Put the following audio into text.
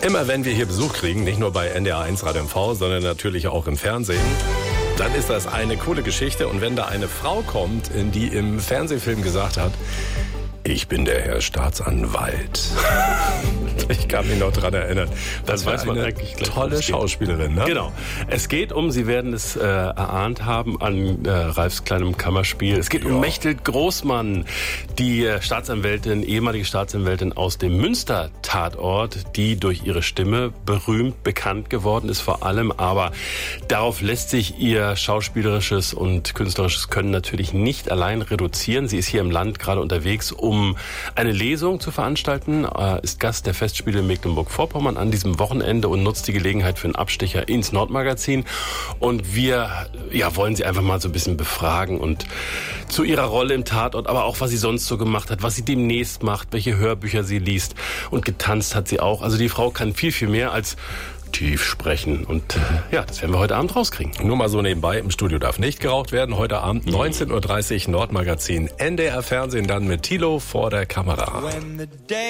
Immer wenn wir hier Besuch kriegen, nicht nur bei NDR1 Radio MV, sondern natürlich auch im Fernsehen, dann ist das eine coole Geschichte. Und wenn da eine Frau kommt, die im Fernsehfilm gesagt hat, ich bin der Herr Staatsanwalt. Ich kann mich noch dran erinnern. Das weiß man eigentlich gleich. Tolle Schauspielerin, ne? Genau. Es geht Sie werden es erahnt haben, an Ralfs kleinem Kammerspiel. Es geht um Mechthild Großmann, die Staatsanwältin, ehemalige Staatsanwältin aus dem Münster-Tatort, die durch ihre Stimme berühmt bekannt geworden ist vor allem. Aber darauf lässt sich ihr schauspielerisches und künstlerisches Können natürlich nicht allein reduzieren. Sie ist hier im Land gerade unterwegs, um eine Lesung zu veranstalten, ist Gast der Festspiele in Mecklenburg-Vorpommern an diesem Wochenende und nutzt die Gelegenheit für einen Abstecher ins Nordmagazin. Und wir wollen sie einfach mal so ein bisschen befragen und zu ihrer Rolle im Tatort, aber auch was sie sonst so gemacht hat, was sie demnächst macht, welche Hörbücher sie liest, und getanzt hat sie auch. Also die Frau kann viel, viel mehr als tief sprechen. Und das werden wir heute Abend rauskriegen. Nur mal so nebenbei, im Studio darf nicht geraucht werden. Heute Abend 19.30 Uhr Nordmagazin, NDR Fernsehen, dann mit Thilo vor der Kamera.